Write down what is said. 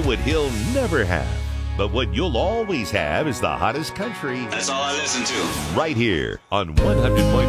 what he'll never have. But what you'll always have is the hottest country. That's all I listen to. Right here on 100.1